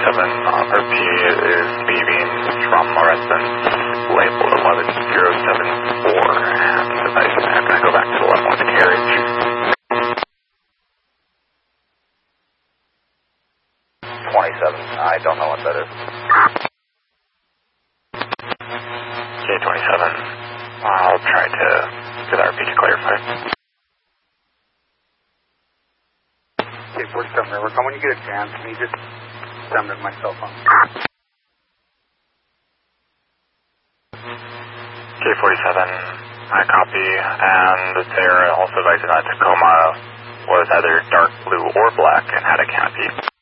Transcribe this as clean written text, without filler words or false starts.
RP is leaving from residence labeled 11074, and I'm going to go back to the level of the carriage. 27, I don't know what that is. K27, I'll try to get RP to clarify. K47, River, come when you get a chance, can you just send it to my cell phone? K47, I copy, and they're also advising that Tacoma was either dark blue or black and had a canopy.